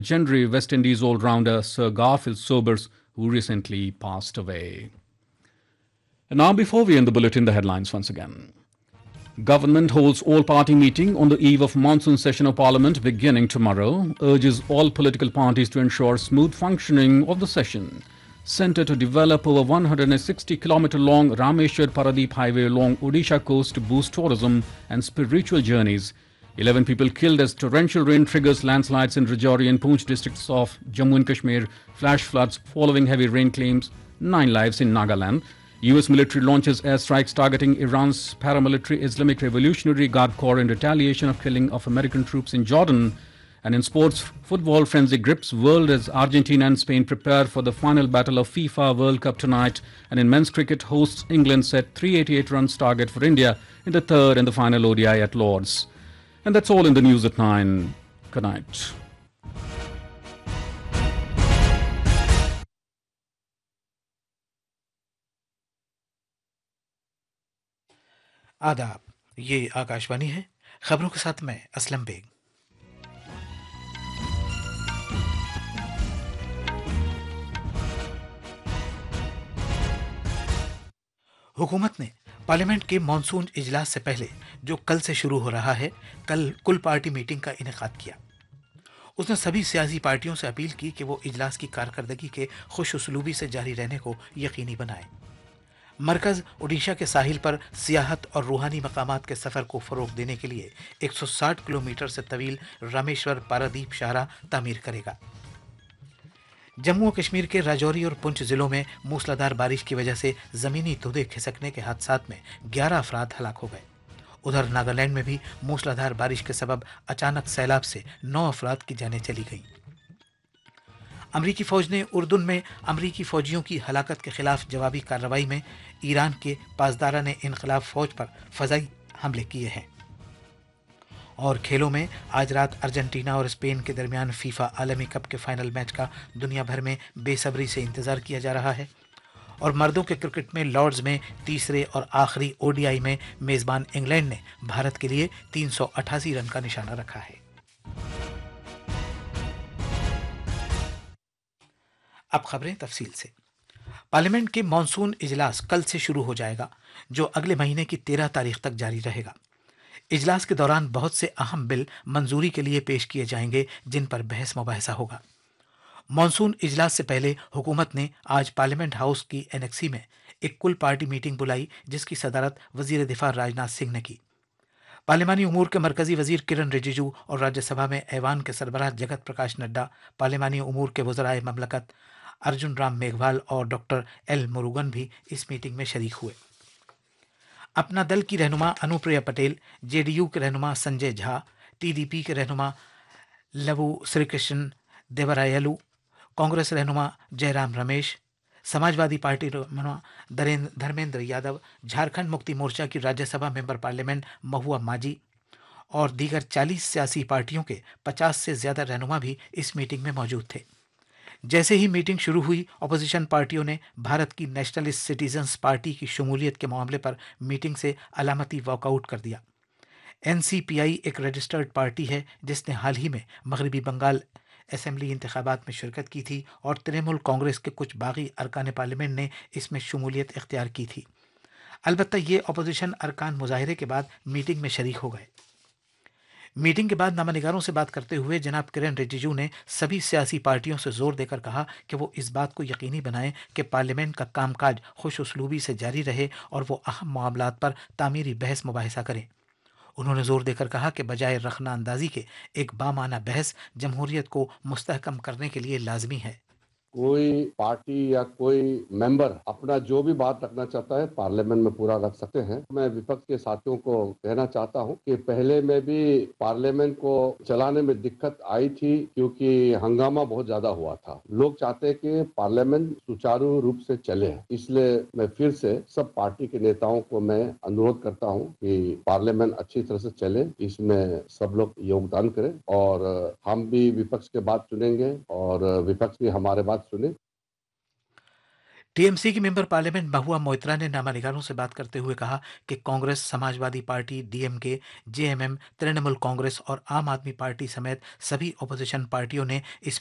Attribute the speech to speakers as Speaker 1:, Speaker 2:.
Speaker 1: Legendary West Indies all-rounder Sir Garfield Sobers, who recently passed away. And now, before we end the bulletin, the headlines once again. Government holds all-party meeting on the eve of monsoon session of Parliament beginning tomorrow, urges all political parties to ensure smooth functioning of the session. Centre to develop over 160-kilometre long Rameshwar Paradeep Highway along Odisha coast to boost tourism and spiritual journeys. 11 people killed as torrential rain triggers landslides in Rajouri and Poonch districts of Jammu and Kashmir, flash floods following heavy rain claims, 9 lives in Nagaland. US military launches airstrikes targeting Iran's paramilitary Islamic Revolutionary Guard Corps in retaliation of killing of American troops in Jordan. And in sports, football frenzy grips world as Argentina and Spain prepare for the final battle of FIFA World Cup tonight. And in men's cricket, hosts England set 388 runs target for India in the third and the final ODI at Lord's. And that's all in the news at 9. Good night.
Speaker 2: आदाब, ये आकाशवाणी है। खबरों के साथ मैं Aslam bag. हुकूमत ने parliament के मॉनसून इजलास से पहले, जो कल से शुरू हो रहा है, कल कुल पार्टी मीटिंग का इनेकाद किया। उसने सभी सियासी पार्टियों से अपील की कि वो इजलास की कारकर्दगी के खुश उसलूबी से जारी रहने को यकीनी बनाए। मरकज़ ओडिशा के साहिल पर सियाहत और रूहानी मकामात के सफ़र को फ़रोग़ देने के लिए 160 किलोमीटर से तवील रामेश्वर पारादीप शाहरा तामीर करेगा। जम्मू और कश्मीर के राजौरी और पुंछ ज़िलों में मूसलाधार बारिश की वजह से ज़मीनी धुएं खिसकने के हादसात में 11 अफराद हलाक हो गए। उधर नागालैंड में भी मूसलाधार बारिश के सबब अचानक सैलाब से 9 अफराद की जानें चली गईं। अमरीकी फ़ौज ने उर्दुन में अमरीकी फ़ौजियों की हलाकत के ख़िलाफ़ जवाबी कार्रवाई में ईरान के पासदारा ने इनक़लाब फ़ौज पर फ़ज़ाई हमले किए हैं। और खेलों में आज रात अर्जेंटीना और स्पेन के दरमियान फीफा आलमी कप के फाइनल मैच का दुनिया भर में बेसब्री से इंतज़ार किया जा रहा है। और मर्दों के क्रिकेट में लॉर्ड्स में तीसरे और आखिरी ओडीआई में मेज़बान इंग्लैंड ने भारत के लिए 388 रन का निशाना रखा है। अब खबरें तफसील से। पार्लियामेंट के मॉनसून इजलास कल से शुरू हो जाएगा, जो अगले महीने की 13 तारीख तक जारी रहेगा। इजलास के दौरान बहुत से अहम बिल मंजूरी के लिए पेश किए जाएंगे, जिन पर बहस मुबाहिसा होगा। मॉनसून इजलास से पहले हुकूमत ने आज पार्लियामेंट हाउस की एनेक्सी में एक कुल पार्टी मीटिंग बुलाई, जिसकी सदारत वजीर दिफा राजनाथ सिंह ने की। पार्लियामानी उमूर के मरकजी वजीर किरण रिजिजू और राज्यसभा में ऐवान के सरबराह जगत प्रकाश नड्डा, पार्लियामानी उमूर के वज़राए ममलकत अर्जुन राम मेघवाल और डॉक्टर एल मुरुगन भी इस मीटिंग में शरीक हुए। अपना दल की रहनुमा अनुप्रिया पटेल, जेडीयू के रहनुमा संजय झा, टीडीपी के रहनुमा लवु श्रीकृष्ण देवरायलु, कांग्रेस रहनुमा जयराम रमेश, समाजवादी पार्टी रहनुमा धर्मेंद्र यादव, झारखंड मुक्ति मोर्चा की राज्यसभा मेंबर पार्लियामेंट महुआ माजी और दीगर 40 सियासी पार्टियों के 50 से ज़्यादा रहनुमा भी इस मीटिंग में मौजूद थे। जैसे ही मीटिंग शुरू हुई, अपोजिशन पार्टियों ने भारत की नेशनलिस्ट सिटीजन्स पार्टी की शमूलियत के मामले पर मीटिंग से अलामती वॉकआउट कर दिया। एनसीपीआई एक रजिस्टर्ड पार्टी है, जिसने हाल ही में मगरबी बंगाल असेंबली इंतखाबात में शिरकत की थी, और तृणमूल कांग्रेस के कुछ बागी अरकान पार्लियामेंट ने इसमें शमूलियत इख्तियार की थी। अलबत्ता ये अपोजिशन अरकान मुजाहरे के बाद मीटिंग में शरीक हो गए। मीटिंग के बाद नामानिगारों से बात करते हुए जनाब किरण रिजिजू ने सभी सियासी पार्टियों से जोर देकर कहा कि वो इस बात को यकीनी बनाएं कि पार्लियामेंट का कामकाज खुश उसलूबी से जारी रहे और वो अहम मामलात पर तामीरी बहस मुबाहिसा करें। उन्होंने जोर देकर कहा कि बजाय रखना अंदाजी के एक बामाना बहस जमहूरियत को मुस्तहकम करने के लिए लाजमी है।
Speaker 3: कोई पार्टी या कोई मेंबर अपना जो भी बात रखना चाहता है पार्लियामेंट में पूरा रख सकते हैं। मैं विपक्ष के साथियों को कहना चाहता हूं कि पहले में भी पार्लियामेंट को चलाने में दिक्कत आई थी, क्योंकि हंगामा बहुत ज्यादा हुआ था। लोग चाहते हैं कि पार्लियामेंट सुचारू रूप से चले, इसलिए मैं फिर से सब पार्टी के नेताओं को मैं अनुरोध करता हूं कि पार्लियामेंट अच्छी तरह से चले, इसमें सब लोग योगदान करें और हम भी विपक्ष के बात सुनेंगे और विपक्ष भी हमारे बात सुने।
Speaker 2: टीएमसी की मेंबर पार्लियामेंट महुआ मोइत्रा ने नामानिगारों से बात करते हुए कहा कि Congress, Samajwadi party, DMK, JMM, Trinamool Congress और आम आदमी पार्टी समेत सभी ओपोजिशन पार्टियों ने इस